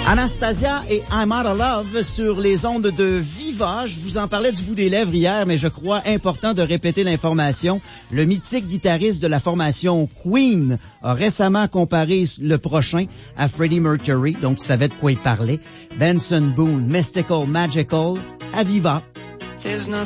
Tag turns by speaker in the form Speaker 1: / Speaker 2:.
Speaker 1: Anastasia et I'm Out of Love sur les ondes de Viva. Je vous en parlais du bout des lèvres hier, mais je crois important de répéter l'information. Le mythique guitariste de la formation Queen a récemment comparé le prochain à Freddie Mercury, donc il savait de quoi il parlait. Benson Boone, Mystical, Magical, à Viva.